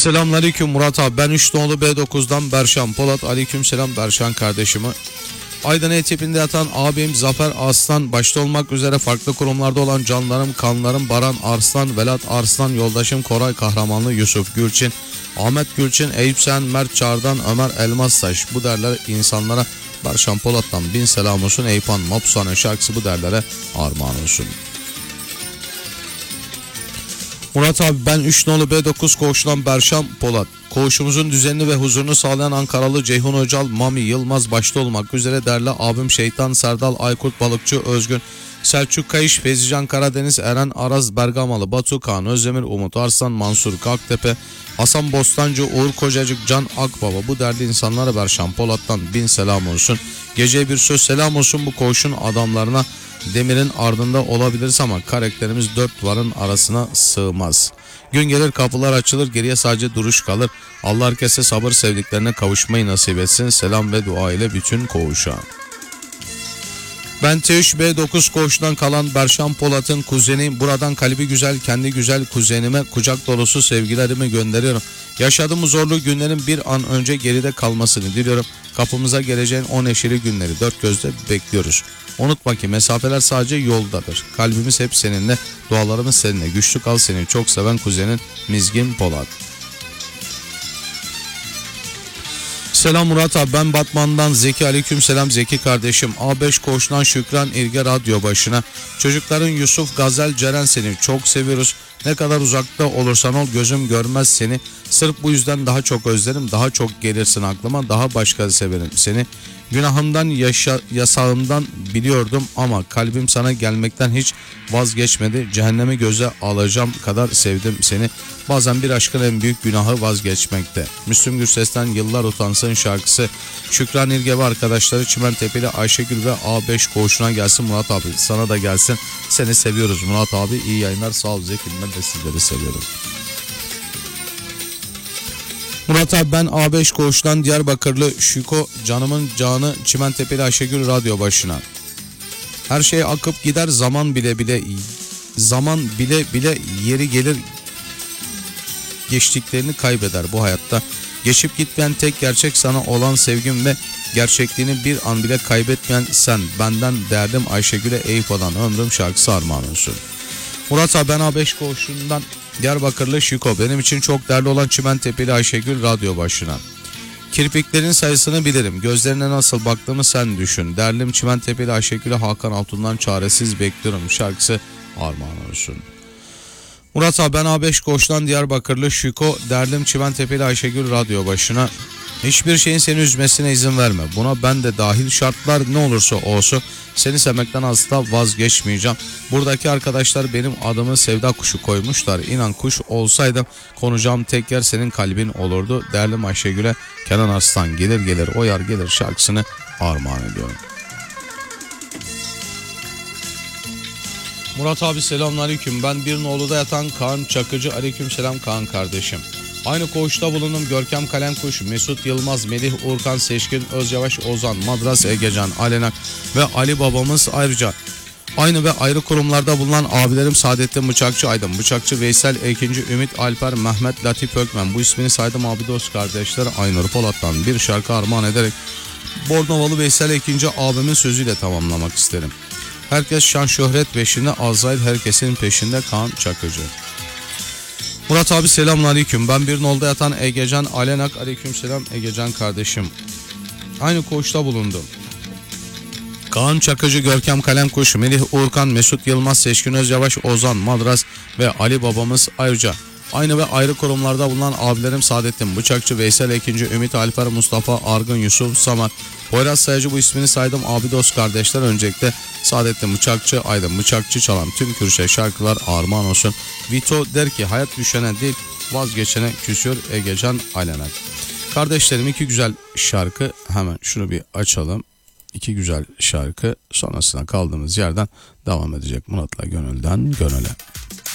Selamünaleyküm Murat abi, ben 3 nolu B9'dan Berşan Polat. Aleykümselam Berşan kardeşimi. Aydın Etip'inde yatan abim Zafer Arslan başta olmak üzere farklı kurumlarda olan canlarım, kanlarım Baran Arslan, Velat Arslan, yoldaşım Koray Kahramanlı, Yusuf Gülçin, Ahmet Gülçin, Eyüp Sen, Mert Çağrı'dan Ömer Elmastaş, bu derler insanlara Berşan Polat'tan bin selam olsun. Eyüpan Mapusane şarkısı bu derlere armağan olsun. Murat abi, ben 3 nolu B9 koğuşundan Berşan Polat. Koğuşumuzun düzenini ve huzurunu sağlayan Ankaralı Ceyhun Öcal, Mami Yılmaz başta olmak üzere derli abim Şeytan, Serdal Aykut Balıkçı, Özgün, Selçuk Kayış, Feyzican Karadeniz, Eren Araz Bergamalı, Batu Kaan Özdemir, Umut Arslan, Mansur Kalktepe, Hasan Bostancı, Uğur Kocacık, Can Akbaba, bu derdi insanlara Berşan Polat'tan bin selam olsun. Geceye bir söz selam olsun bu koğuşun adamlarına. Demirin ardında olabiliriz ama karakterimiz dört duvarın arasına sığmaz. Gün gelir kapılar açılır, geriye sadece duruş kalır. Allah herkese sabır, sevdiklerine kavuşmayı nasip etsin. Selam ve dua ile bütün koğuşa. Ben T3 B9 koğuşundan kalan Berşan Polat'ın kuzeniyim. Buradan kalbi güzel, kendi güzel kuzenime kucak dolusu sevgilerimi gönderiyorum. Yaşadığım zorlu günlerin bir an önce geride kalmasını diliyorum. Kapımıza geleceğin o neşeli günleri dört gözle bekliyoruz. Unutma ki mesafeler sadece yoldadır. Kalbimiz hep seninle, dualarımız seninle. Güçlü kal, seni çok seven kuzenin Mizgin Polat. Selam Murat abi, ben Batman'dan Zeki. Aleykümselam Zeki kardeşim. A5 koğuşundan Şükran İlge radyo başına. Çocukların Yusuf, Gazel, Ceren, seni çok seviyoruz. Ne kadar uzakta olursan ol gözüm görmez seni. Sırf bu yüzden daha çok özlerim, daha çok gelirsin aklıma, daha başka severim seni. Günahımdan, yasağımdan biliyordum ama kalbim sana gelmekten hiç vazgeçmedi. Cehennemi göze alacağım kadar sevdim seni. Bazen bir aşkın en büyük günahı vazgeçmekte. Müslüm Gürses'ten Yıllar Utansın şarkısı. Şükran İlge ve arkadaşları Çimentepe'li Ayşegül ve A5 koğuşuna gelsin Murat abi. Sana da gelsin. Seni seviyoruz Murat abi. İyi yayınlar, sağ ol Zeki. Ben de sizleri seviyorum. Murat abi, ben A5 koğuştan Diyarbakırlı Şüko, canımın canı Çimentepe'li Ayşegül radyo başına. Her şey akıp gider, zaman bile yeri gelir geçtiklerini kaybeder bu hayatta. Geçip gitmeyen tek gerçek sana olan sevgim ve gerçekliğini bir an bile kaybetmeyen sen. Benden derdim Ayşegül'e Eyüp'den ömrüm şarkısı armağan olsun. Murat abi, ben A5 koğuşundan Diyarbakırlı Şiko, benim için çok değerli olan Çimentepe'li Ayşegül radyo başına. Kirpiklerin sayısını bilirim, gözlerine nasıl baktığımı sen düşün. Derlim Çimentepe'li Ayşegül'e Hakan Altun'dan çaresiz bekliyorum şarkısı armağan olsun. Murat abi, ben A5 koğuştan Diyarbakırlı Şiko, derdim Çimentepe'li Ayşegül radyo başına. Hiçbir şeyin seni üzmesine izin verme. Buna ben de dahil, şartlar ne olursa olsun seni sevmekten asla vazgeçmeyeceğim. Buradaki arkadaşlar benim adımı sevda kuşu koymuşlar. İnan kuş olsaydım konacağım tek yer senin kalbin olurdu. Değerli Ayşegül'e Kenan Arslan gelir gelir o yar gelir şarkısını armağan ediyorum. Murat abi, selamünaleyküm. Ben bir noluda yatan Kaan Çakıcı. Aleykümselam Kaan kardeşim. Aynı koğuşta bulundum. Görkem Kalemkuş, Mesut Yılmaz, Melih Urkan, Seçkin Özyavaş, Ozan, Madras Egecan, Alenak ve Ali babamız, ayrıca aynı ve ayrı kurumlarda bulunan abilerim Saadettin Bıçakçı, Aydın Bıçakçı, Veysel Ekinci, Ümit Alper, Mehmet Latif Ökmen. Bu ismini saydım abi dost kardeşler Aynur Polat'tan bir şarkı armağan ederek Bornovalı Veysel Ekinci abimin sözüyle tamamlamak isterim. Herkes şan şöhret peşinde, Azrail herkesin peşinde Kaan Çakıcı. Murat abi, selamünaleyküm. Ben bir nolda yatan Egecan Alenak. Aleykümselam Egecan kardeşim. Aynı koğuşta bulundum. Kaan Çakıcı, Görkem Kalemkuş, Melih Uğurkan, Mesut Yılmaz, Seçkin Özyavaş, Ozan, Madras ve Ali babamız, ayrıca aynı ve ayrı kurumlarda bulunan abilerim Saadettin Bıçakçı, Veysel Ekinci, Ümit Alper, Mustafa Argın, Yusuf Samat, Poyraz Sayıcı, bu ismini saydım abi dost kardeşler. Öncelikle Saadettin Bıçakçı, Aydın Bıçakçı çalan tüm Kürşe şarkılar armağan olsun. Vito der ki hayat düşene değil vazgeçene küsüyor Egecan Alenak. Kardeşlerim, iki güzel şarkı, hemen şunu bir açalım. İki güzel şarkı, sonrasında kaldığımız yerden devam edecek Murat'la Gönülden Gönüle.